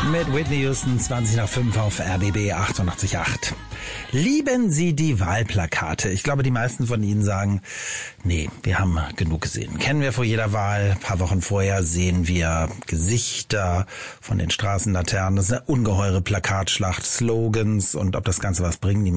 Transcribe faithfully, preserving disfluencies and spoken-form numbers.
Mit Whitney Houston, zwanzig nach fünf auf R B B achtundachtzig Komma acht. Lieben Sie die Wahlplakate? Ich glaube, die meisten von Ihnen sagen, nee, wir haben genug gesehen. Kennen wir vor jeder Wahl. Ein paar Wochen vorher sehen wir Gesichter von den Straßenlaternen. Das ist eine ungeheure Plakatschlacht, Slogans und ob das Ganze was bringt.